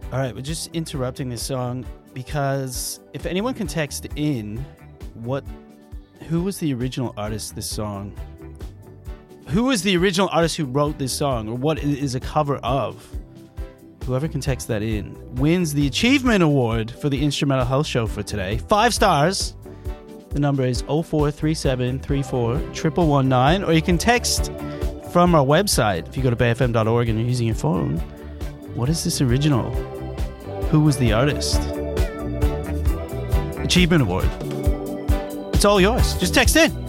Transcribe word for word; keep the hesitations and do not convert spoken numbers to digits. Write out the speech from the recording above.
All right, we're just interrupting this song because if anyone can text in, what, who was the original artist of this song? Who was the original artist who wrote this song, or what it is a cover of? Whoever can text that in wins the Achievement Award for the Instrumental Health Show for today. Five stars. The number is oh four three seven three four one one one nine, or you can text from our website if you go to bay f m dot org and you're using your phone. What is this original? Who was the artist? Achievement Award. It's all yours. Just text in.